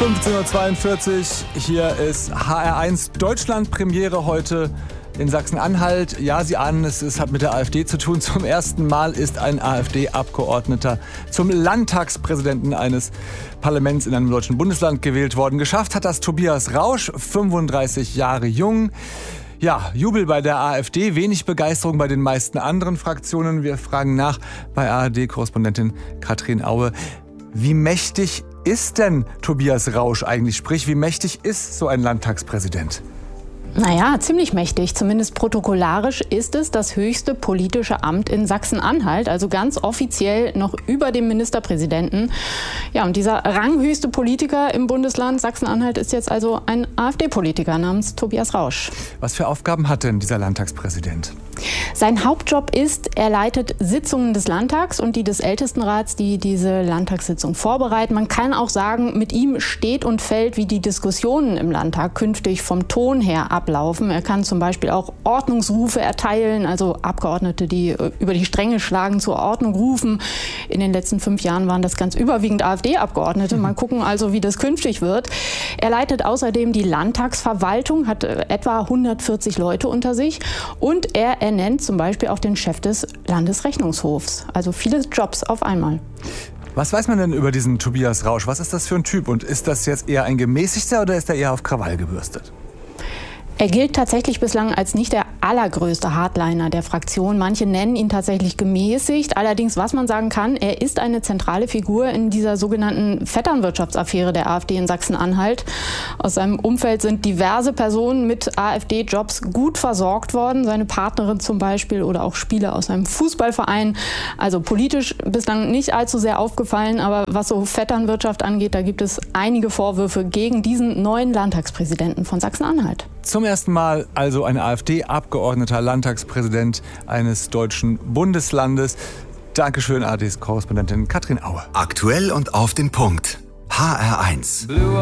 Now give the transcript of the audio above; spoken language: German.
15.42 Uhr, hier ist HR1 Deutschland Premiere heute in Sachsen-Anhalt. Ja, Sie ahnen es, es hat mit der AfD zu tun. Zum ersten Mal ist ein AfD-Abgeordneter zum Landtagspräsidenten eines Parlaments in einem deutschen Bundesland gewählt worden. Geschafft hat das Tobias Rausch, 35 Jahre jung. Ja, Jubel bei der AfD, wenig Begeisterung bei den meisten anderen Fraktionen. Wir fragen nach bei ARD-Korrespondentin Katrin Aue. Wie mächtig ist denn Tobias Rausch eigentlich? Sprich, wie mächtig ist so ein Landtagspräsident? Naja, ziemlich mächtig. Zumindest protokollarisch ist es das höchste politische Amt in Sachsen-Anhalt, also ganz offiziell noch über dem Ministerpräsidenten. Ja, und dieser ranghöchste Politiker im Bundesland Sachsen-Anhalt ist jetzt also ein AfD-Politiker namens Tobias Rausch. Was für Aufgaben hat denn dieser Landtagspräsident? Sein Hauptjob ist, er leitet Sitzungen des Landtags und die des Ältestenrats, die diese Landtagssitzung vorbereiten. Man kann auch sagen, mit ihm steht und fällt, wie die Diskussionen im Landtag künftig vom Ton her ablaufen. Er kann zum Beispiel auch Ordnungsrufe erteilen, also Abgeordnete, die über die Stränge schlagen, zur Ordnung rufen. In den letzten 5 Jahren waren das ganz überwiegend AfD-Abgeordnete. Mal gucken also, wie das künftig wird. Er leitet außerdem die Landtagsverwaltung, hat etwa 140 Leute unter sich und er ernennt zum Beispiel auch den Chef des Landesrechnungshofs. Also viele Jobs auf einmal. Was weiß man denn über diesen Tobias Rausch? Was ist das für ein Typ? Und ist das jetzt eher ein gemäßigter oder ist er eher auf Krawall gebürstet? Er gilt tatsächlich bislang als nicht der allergrößte Hardliner der Fraktion. Manche nennen ihn tatsächlich gemäßigt. Allerdings, was man sagen kann, er ist eine zentrale Figur in dieser sogenannten Vetternwirtschaftsaffäre der AfD in Sachsen-Anhalt. Aus seinem Umfeld sind diverse Personen mit AfD-Jobs gut versorgt worden. Seine Partnerin zum Beispiel oder auch Spieler aus einem Fußballverein. Also politisch bislang nicht allzu sehr aufgefallen. Aber was so Vetternwirtschaft angeht, da gibt es einige Vorwürfe gegen diesen neuen Landtagspräsidenten von Sachsen-Anhalt. Zum ersten Mal also ein AfD-Abgeordneter Landtagspräsident eines deutschen Bundeslandes. Dankeschön, ARDs Korrespondentin Katrin Aue. Aktuell und auf den Punkt. HR1.